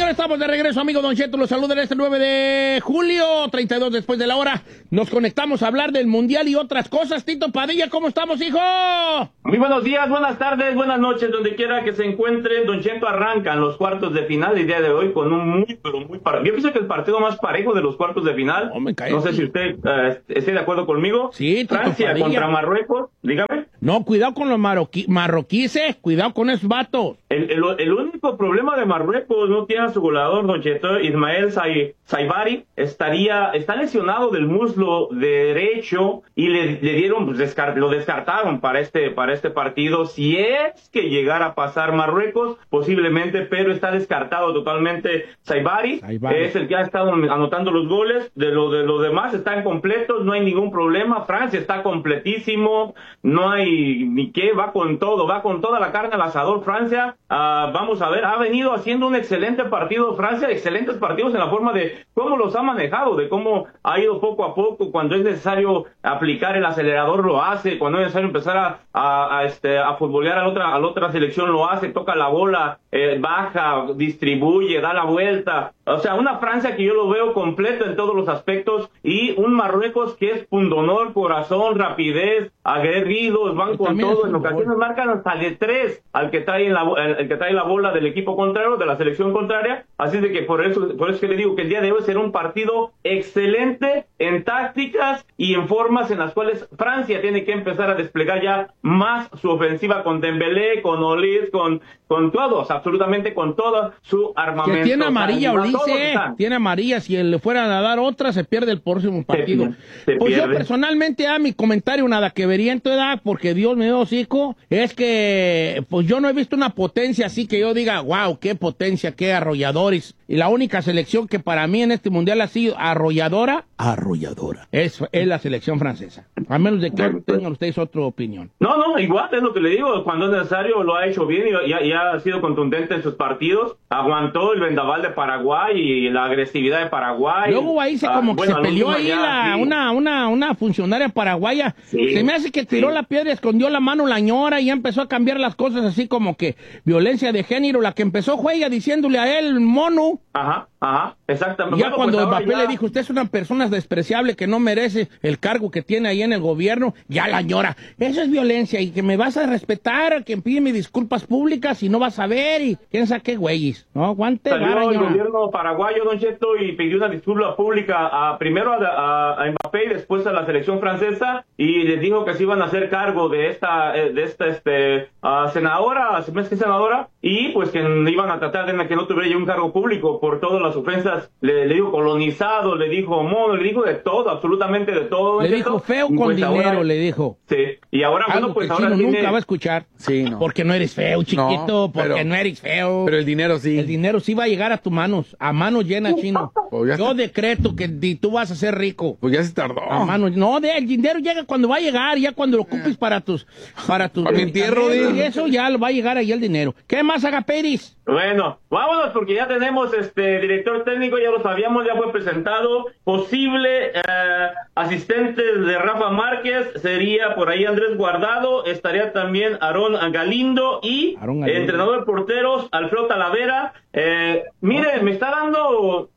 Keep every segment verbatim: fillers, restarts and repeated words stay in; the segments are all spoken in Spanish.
señores, estamos de regreso, amigo Don Cheto. Los saluda este nueve de julio, treinta y dos después de la hora. Nos conectamos a hablar del Mundial y otras cosas. Tito Padilla, ¿cómo estamos, hijo? Muy buenos días, buenas tardes, buenas noches, donde quiera que se encuentren. Don Cheto, arrancan los cuartos de final el día de hoy con un muy, pero muy parejo. Yo pienso que el partido más parejo de los cuartos de final. Oh, me cae no sé aquí. si usted uh, esté de acuerdo conmigo. Sí, Tito Francia Padilla. contra Marruecos, dígame. No, cuidado con los marroquí, marroquíes, cuidado con esos vatos. El, el, el único problema de Marruecos no tiene a su goleador, Don Cheto, Ismael Saibari, estaría, está lesionado del muslo derecho y le, le dieron, pues, descart, lo descartaron para este, para este partido. Si es que llegara a pasar Marruecos, posiblemente, pero está descartado totalmente Saibari. Saibari. Es el que ha estado anotando los goles. De lo de los demás están completos, no hay ningún problema. Francia está completísimo, no hay ni qué, va con todo, va con toda la carne al asador Francia. Uh, vamos a ver, ha venido haciendo un excelente partido Francia, excelentes partidos en la forma de cómo los ha manejado, de cómo ha ido poco a poco. Cuando es necesario aplicar el acelerador lo hace, cuando es necesario empezar a, a, a, este, a futbolear a la otra, a la otra selección lo hace, toca la bola, eh, baja, distribuye, da la vuelta. O sea, una Francia que yo lo veo completo en todos los aspectos, y un Marruecos que es pundonor, corazón, rapidez, aguerridos, van con todo, en ocasiones marcan hasta de tres al que trae la, el, el que trae la bola del equipo contrario, de la selección contraria. Así de que por eso, por eso que le digo que el día de hoy será un partido excelente en tácticas y en formas en las cuales Francia tiene que empezar a desplegar ya más su ofensiva con Dembélé, con Olise, con, con todos, absolutamente con todo su armamento. Que tiene amarilla, o sea, Olise, tiene amarilla. Si le fueran a dar otra, se pierde el próximo partido. Se, se pues pierde. Yo personalmente, a mi comentario nada que vería en tu edad, porque Dios me dio hocico, es que pues yo no he visto una potencia así que yo diga, wow, qué potencia, qué arrolladores. Y la única selección que para mí en este mundial ha sido arrolladora, arrolladora, es, es la selección francesa. A menos de que tengan ustedes otra opinión. No, no, igual es lo que le digo, cuando es necesario lo ha hecho bien y, y, y ha sido contundente en sus partidos. Aguantó el vendaval de Paraguay y la agresividad de Paraguay. Luego ahí se como uh, que bueno, se peleó ahí ya, la, sí. una, una, una funcionaria paraguaya. Sí, se me hace que tiró sí. la piedra, escondió la mano la ñora y ya empezó a cambiar las cosas así como que violencia de género. La que empezó fue ella diciéndole a él, mono. Ajá, ajá, exactamente. Y ya bueno, cuando pues Mbappé ya... le dijo, usted es una persona despreciable que no merece el cargo que tiene ahí en el gobierno, ya la ñora, eso es violencia y que me vas a respetar, que pídeme disculpas públicas y no vas a ver y quién sabe qué güeyes. No, aguante. Salió vara, el ñora. gobierno paraguayo, Don Cheto, y pidió una disculpa pública a, primero a, a, a Mbappé y después a la selección francesa, y les dijo que se iban a hacer cargo de esta, de esta este, uh, senadora, ¿se me hace que senadora? Y pues que iban a tratar de que no tuviera ya un cargo público por todas las ofensas. Le, le dijo colonizado, le dijo mono, le dijo de todo, absolutamente de todo. Le dijo feo con pues dinero, ahora, le dijo. Sí, y ahora, algo bueno, pues que ahora Chino tiene... nunca va a escuchar. Sí, no. Porque no eres feo, chiquito, no, porque pero, no eres feo. Pero el dinero sí. El dinero sí va a llegar a tus manos, a manos llenas, Chino. Pues Yo decreto que tú vas a ser rico. Pues ya se tardó. A manos, no, de, el dinero llega cuando va a llegar, ya cuando lo ocupes para tus... Para tus... Para mi entierro, y eso ya va a llegar ahí el dinero. ¿Qué más, Agaperis? Bueno, vámonos porque ya tenemos este director técnico, ya lo sabíamos, ya fue presentado. Posible eh, asistente de Rafa Márquez sería por ahí Andrés Guardado, estaría también Aarón Galindo y Aarón Galindo. Entrenador de porteros Alfredo Talavera. Eh, mire, me está dando...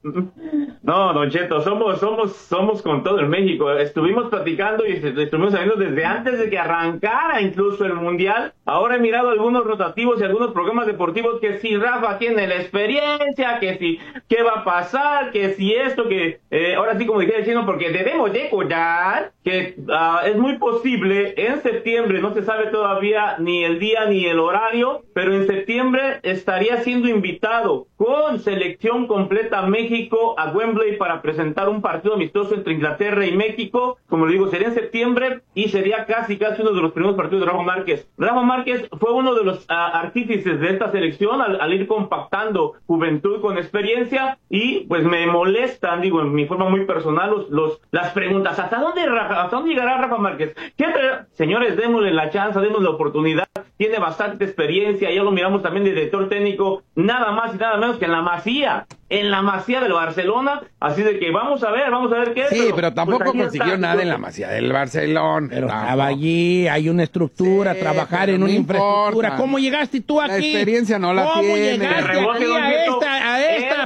No, Don Cheto, somos, somos, somos con todo en México. Estuvimos platicando y estuvimos sabiendo desde antes de que arrancara incluso el Mundial. Ahora he mirado algunos rotativos y algunos programas deportivos que si Rafa tiene la experiencia, que si qué va a pasar, que si esto, que eh, ahora sí como dije Chino, porque debemos de cuidar que uh, es muy posible en septiembre, no se sabe todavía ni el día ni el horario, pero en septiembre estaría siendo invitado con selección completa a México a Wembley para presentar un partido amistoso entre Inglaterra y México. Como le digo, sería en septiembre y sería casi casi uno de los primeros partidos de Rafa Márquez. Rafa Márquez fue uno de los uh, artífices de esta selección al, al ir compactando juventud con experiencia, y pues me molestan, digo, en mi forma muy personal, los, los las preguntas, ¿hasta dónde, Rafa, hasta dónde llegará Rafa Márquez? ¿Qué Señores, démosle la chance, démosle la oportunidad, tiene bastante experiencia, ya lo miramos también de director técnico, nada más y nada menos que en la Masía, en la Masía del Barcelona, así de que vamos a ver, vamos a ver qué es. Sí, pero, pero tampoco pues consiguió está, nada en la Masía del Barcelona. Pero estaba allí, hay una estructura, sí, trabajar en una no infraestructura. Importa. ¿Cómo llegaste tú aquí? La experiencia no la ¿Cómo tiene. llegaste aquí a esta, a esta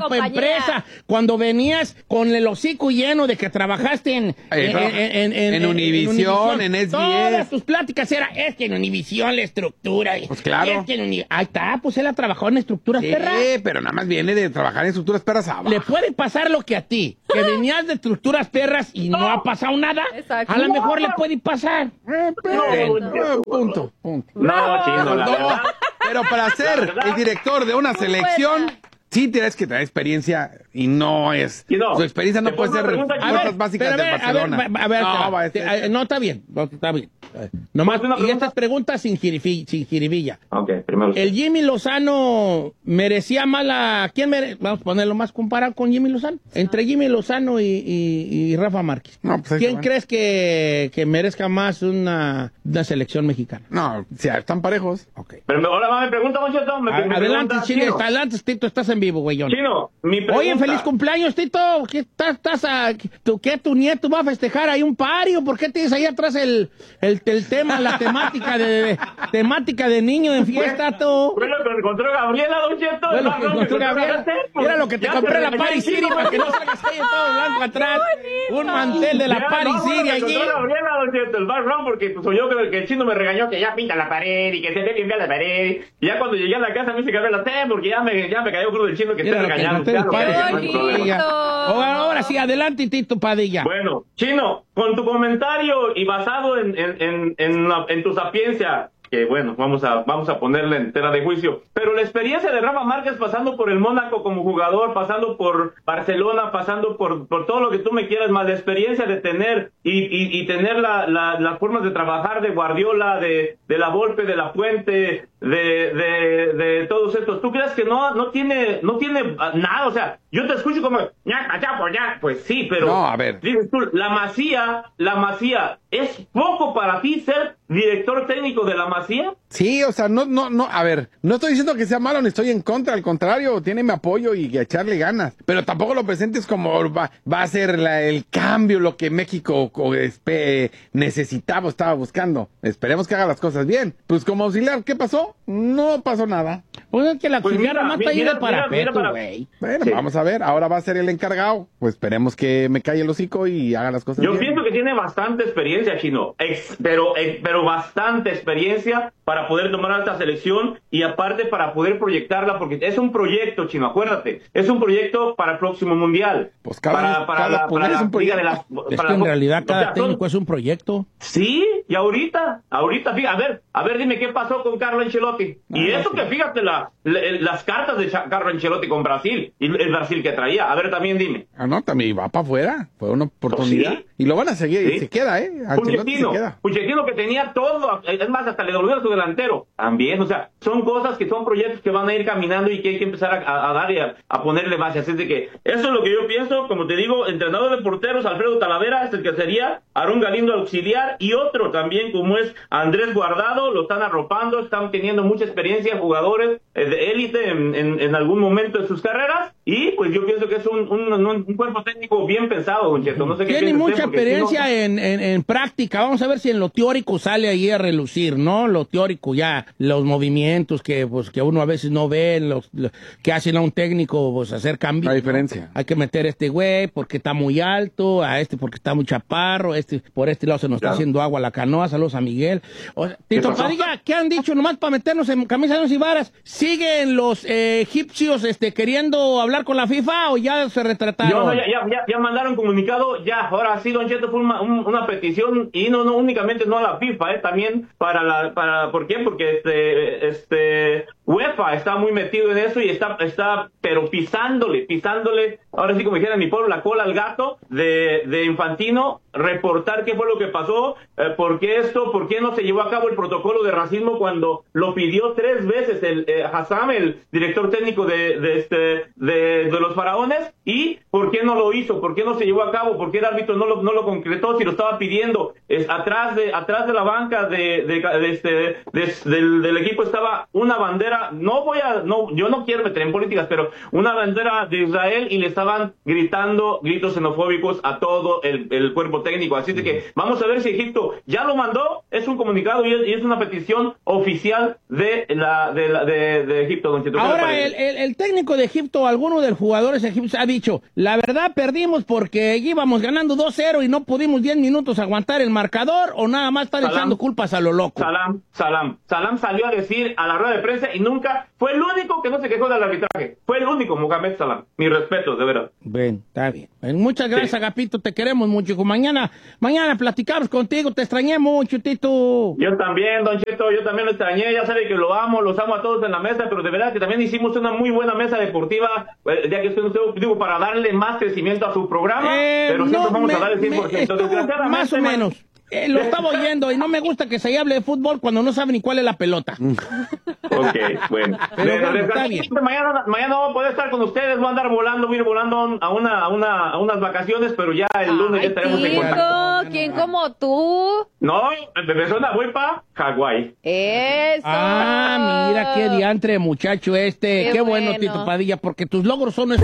compañía. empresa cuando venías con el hocico lleno de que trabajaste en, Ahí en, está. en, en, En Univisión, en S B S. Todas tus pláticas eran, es que en Univisión la estructura. Pues claro. Es que en Uni- Ahí está, pues él ha trabajado en estructuras Sí, perras. pero nada más viene de trabajar en estructuras perras abajo. Le puede pasar lo que a ti, que venías de estructuras perras y no ha pasado nada. Exacto. A lo mejor le puede pasar. Eh, pero- No, eh, punto, punto. No, chino, la No, verdad. pero para ser verdad. el director de una selección, sí tienes que tener experiencia y no es. Y no, Su experiencia no te puede pongo ser una pregunta, A fuerzas ver, básicas pero a de ver, a Barcelona. ver, a ver, no, te- va a te- ser- eh, no, está bien, no, está bien. Eh, Nomás, ¿Puedo hacer una y estas pregunta? preguntas sin, jirifi- sin jiribilla. Ok, primero. ¿El Jimmy Lozano merecía más la... ¿Quién mere... Vamos a ponerlo más comparado con Jimmy Lozano? Entre Jimmy Lozano y, y- y Rafa Márquez. No, pues ahí ¿Quién se van. crees que, que merezca más una, una selección mexicana? No, si están parejos. Ok. Pero me, ahora me pregunta, Don Cheto. Me, A- me adelante, pregunta, Chile, Chino. adelante, Tito, estás en vivo, güey. Chino, mi pregunta. Oye, feliz cumpleaños, Tito. ¿Qué estás, estás a, tú, ¿Qué tu nieto va a festejar ahí un pario? ¿Por qué tienes ahí atrás el, el, el tema, la temática de, de- temática de niño en fiesta, tú? Fue lo que encontró Gabriela, Don Cheto. Bueno, No, que no, encontró me Gabriela. hacer, pues. Mira lo que te Ya compré se la regañó el Paris chino, City para que no ¿no? salgas ahí en todo blanco atrás. Un mantel de la Ya, Paris no, bueno, City me allí. encontró Gabriela, Don Cheto, el background, porque pues, yo que, que el chino me regañó que ya pinta la pared y que se ve bien la pared. Y ya cuando llegué a la casa me dice Gabriela, "Té", porque ya me, ya me cayó cruz del chino que Mira esté lo que regañando. encontré Ya el lo Paris que- no hay Qué problema. bonito. Ahora, ahora sí, adelante, Tito Padilla. Bueno, Chino, con tu comentario y basado en, en, en, en, la- en tu sapiencia, que bueno, vamos a, vamos a ponerle en tela de juicio, pero la experiencia de Rafa Márquez pasando por el Mónaco como jugador, pasando por Barcelona, pasando por, por todo lo que tú me quieras, más la experiencia de tener y, y, y tener la, la, las formas de trabajar de Guardiola, de, de la Volpe, de la Puente, de, de, de todos estos, ¿tú crees que no, no tiene, no tiene ah, nada? O sea, yo te escucho como, ya, ya, pues ya, pues sí, pero No, a ver. dices tú, la Masía, la Masía, ¿es poco para ti ser director técnico de la Masía? Sí, o sea, no, no, no, a ver, no estoy diciendo que sea malo ni estoy en contra, al contrario, tiene mi apoyo y que echarle ganas, pero tampoco lo presentes como va, va a ser la- el cambio, lo que México co- espe- necesitaba, estaba buscando. Esperemos que haga las cosas bien. Pues como auxiliar, ¿qué pasó? No pasó nada. Pues es que la Pues auxiliar mira, nomás está ahí mira, de mira, mira parapeto, para- güey. Bueno, Sí. vamos a ver, ahora va a ser el encargado, pues esperemos que me calle el hocico y haga las cosas Yo bien. pienso que tiene bastante experiencia, Chino, ex- pero, eh, pero bastante experiencia para poder tomar esta selección y aparte para poder proyectarla, porque es un proyecto, Chino, acuérdate, es un proyecto para el próximo Mundial. Pues cada para, vez- para cada la, poder para es la un Liga de proyecto. las... Es para que en la- realidad o cada sea, son- técnico es un proyecto. Sí, y ahorita, ahorita, fíjate, a ver, a ver, dime qué pasó con Carlo Ancelotti. y Ah, eso sí. que fíjate la, la- las cartas de Cha- Carlo Ancelotti con Brasil, y el Brasil que traía. A ver, también dime. Ah, no, también va para afuera, fue una oportunidad. Sí. Y lo van a seguir, y Sí. se queda, ¿eh? Ancelotti se Puchettino, queda. Puchettino que tenía todo, es más, hasta le devolvieron a su delantero. También, o sea, son cosas que son proyectos que van a ir caminando y que hay que empezar a, a- a dar y a, a ponerle base. Así es de que eso es lo que yo pienso. Como te digo, entrenador de porteros, Alfredo Talavera es el que sería, Aarón Galindo auxiliar y otro también como es Andrés Guardado, lo están arropando, están teniendo mucha experiencia, jugadores eh, de élite en, en, en algún momento de sus carreras y pues yo pienso que es un, un, un, un cuerpo técnico bien pensado, Don Cheto. No sé qué Tiene piensa usted, mucha porque si no- experiencia en, en, en práctica. Vamos a ver si en lo teórico sale ahí a relucir, ¿no? Lo teórico ya, los movimientos que pues que uno a veces no ve, los, los que hacen a un técnico pues hacer cambios. La ¿no? diferencia. Hay que meter a este güey porque está muy alto, a este porque está muy chaparro, este por este lado se nos está Claro. haciendo agua la canoa. Saludos a Miguel. O sea, Tito pasó? Padilla, ¿qué han dicho nomás para meternos en camisas de once varas? ¿Siguen los eh, egipcios este queriendo hablar con la FIFA o ya se retrataron? Yo, no, ya, ya, ya, ya mandaron comunicado, ya, ahora sí, Don Cheto, fue una, un- una petición, y no, no únicamente no a la FIFA, eh, también para la, para, ¿por qué? Porque este, este, UEFA está muy metido en eso y está, está, pero pisándole, pisándole, ahora sí como dijera en mi pueblo, la cola al gato de, de Infantino, reportar qué fue lo que pasó, eh, por qué esto, por qué no se llevó a cabo el protocolo de racismo cuando lo pidió tres veces el eh, Hassam, el director técnico de, de este, de, de los faraones, y ¿por qué no lo hizo? ¿Por qué no se llevó a cabo? ¿Por qué el árbitro no lo, no lo concretó si lo estaba pidiendo? Es, atrás de atrás de la banca de, de, de este de, del, del equipo estaba una bandera, no voy a, no, yo no quiero meter en políticas, pero una bandera de Israel y le estaban gritando gritos xenofóbicos a todo el, el cuerpo técnico. Así de que vamos a ver si Egipto ya lo mandó, es un comunicado y es, y es una petición oficial de la de, la, de, de Egipto, don Cheto. Ahora, el, el, el técnico de Egipto, alguno de los jugadores egipcios ha dicho, la verdad perdimos porque íbamos ganando dos cero y no pudimos diez minutos aguantar el marcador, o nada más están Salam, echando culpas a lo loco. Salam, Salam, Salam salió a decir a la rueda de prensa y nunca, fue el único que no se quejó del arbitraje, fue el único, Mohamed Salam. Mi respeto, de verdad. Bien, está bien. Muchas gracias, sí. Agapito, te queremos mucho. Mañana, mañana platicamos contigo, te extrañé mucho, Tito. Yo también, don Cheto, yo también lo extrañé, ya sabe que lo amo, los amo a todos en la mesa, pero de verdad que también hicimos una muy buena mesa deportiva, eh, ya que usted, usted digo, para darle más crecimiento a su programa, eh, pero siempre no, vamos me, a dar el cien por ciento. Desgraciadamente, más o menos. Eh, lo estaba oyendo y no me gusta que se hable de fútbol cuando no sabe ni cuál es la pelota. Ok, bueno. Pero bueno, bueno, está bien. Mañana, mañana no voy a poder estar con ustedes, voy a andar volando, voy a ir volando a, una, a, una, a unas vacaciones, pero ya el lunes Ay, ya estaremos Tico, en contacto. ¿quién como tú? No, de persona voy para Hawái. Eso. Ah, mira qué diantre muchacho este. Qué, Qué bueno, bueno. Tito Padilla, porque tus logros son